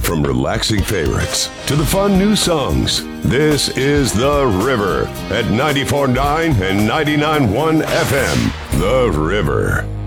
From relaxing favorites to the fun new songs, this is The River at 94.9 and 99.1 FM. The River.